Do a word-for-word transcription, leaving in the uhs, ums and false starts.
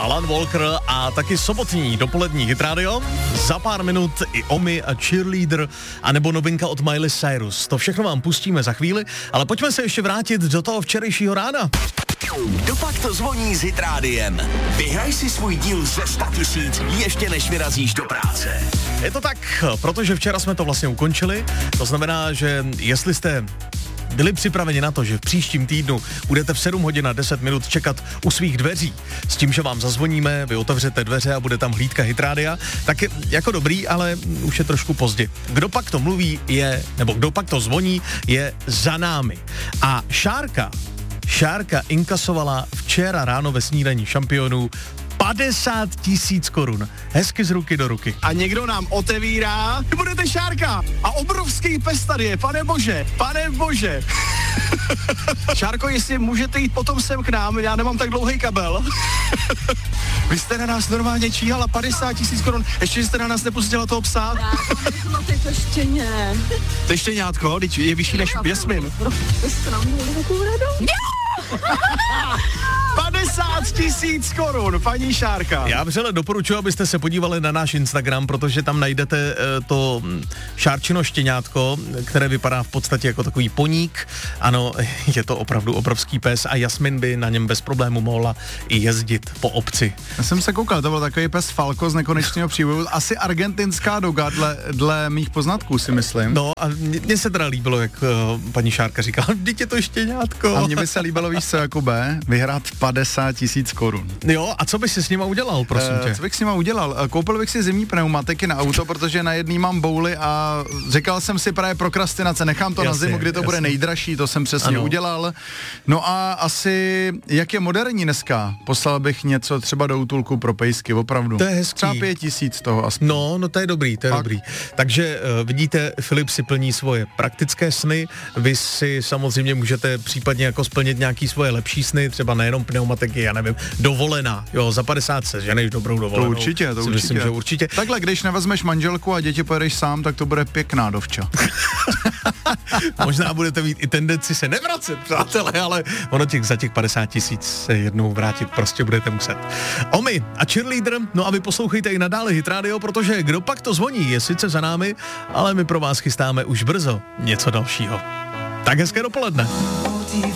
Alan Walker a taky sobotní dopolední Hit Radio. Za pár minut i Omi a Cheerleader, anebo novinka od Miley Cyrus. To všechno vám pustíme za chvíli, ale pojďme se ještě vrátit do toho včerejšího rána. Kdopak to zvoní s Hit Rádiem. Vyhraj si svůj díl ze sto tisíc ještě než vyrazíš do práce. Je to tak, protože včera jsme to vlastně ukončili. To znamená, že jestli jste byli připraveni na to, že v příštím týdnu budete v sedm hodin a deset minut čekat u svých dveří s tím, že vám zazvoníme, vy otevřete dveře a bude tam hlídka Hit Rádia, tak je jako dobrý, ale už je trošku pozdě. Kdo pak to mluví je, nebo kdo pak to zvoní, je za námi. A Šárka, Šárka inkasovala včera ráno ve snídaní šampionů padesát tisíc korun. Hezky z ruky do ruky. A někdo nám otevírá, budete Šárka a obrovský pes tady je, pane bože, pane bože. Šárko, jestli můžete jít potom sem k nám, já nemám tak dlouhý kabel. Vy jste na nás normálně číhala padesát tisíc korun, ještě jste na nás nepustila toho psa. No ty to štěně. To je štěňátko, teď je vyšší než Jasmin. Vy jste nám měli takovou radost. padesát tisíc korun, paní Šárka. Já vřele doporučuji, abyste se podívali na náš Instagram, protože tam najdete e, to Šárčino štěňátko, které vypadá v podstatě jako takový poník. Ano, je to opravdu obrovský pes a Jasmin by na něm bez problému mohla i jezdit po obci. Já jsem se koukal, to byl takový pes Falco z Nekonečného příběhu, asi argentinská doga, dle, dle mých poznatků si myslím. No a mně se teda líbilo, jak uh, paní Šárka říkala, vždyť je to štěňátko. A mně by se líbilo, víš co, Jakube, vyhrát padesát tisíc korun. Jo, a co bys si s nima udělal, prosím tě? E, co bych s nima udělal? Koupil bych si zimní pneumatiky na auto, protože na jedný mám bouly a říkal jsem si právě prokrastinace, nechám to jasně, na zimu, kdy to jasně. bude nejdražší, to jsem přesně ano. udělal. No a asi, jak je moderní dneska, poslal bych něco třeba do útulku pro pejsky, opravdu. To je hezký. Třeba pět tisíc toho aspoň. No, no to je dobrý, to je Pak. dobrý. Takže uh, vidíte, Filip si plní svoje praktické sny, vy si samozřejmě můžete případně jako splnit nějaký svoje lepší sny, třeba nejenom pneumatiky, já nevím, dovolená, jo, za padesát se ženeš dobrou dovolenou. To určitě, to určitě. Myslím, že určitě. Takhle, když nevezmeš manželku a děti pojedeš sám, tak to bude pěkná dovča. Možná budete mít i tendenci se nevracet, přátelé, ale ono těch za těch padesát tisíc se jednou vrátit prostě budete muset. Omi a Cheerleader, no a vy poslouchejte i nadále Hit Radio, protože kdo pak to zvoní, je sice za námi, ale my pro vás chystáme už brzo něco dalšího. Tak hezké dopoledne.